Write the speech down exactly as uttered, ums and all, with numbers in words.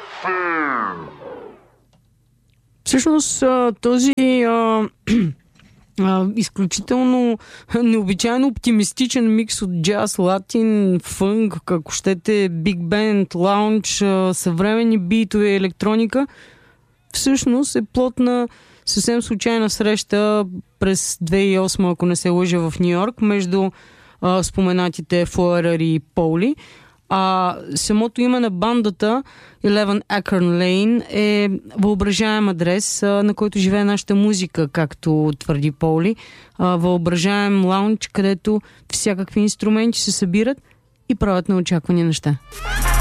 Всъщност този а, а, изключително необичайно оптимистичен микс от джаз, латин, фънк, ако щете, биг бенд, лаунж, съвременни битове и електроника, всъщност е плод на съвсем случайна среща през две хиляди и осма, ако не се лъжа, в Ню Йорк, между а, споменатите Foreigner и Поли. А самото име на бандата Eleven Acorn Lane е въображаем адрес, а, на който живее нашата музика, както твърди Поли. А, въображаем лаунж, където всякакви инструменти се събират и правят неочаквани неща.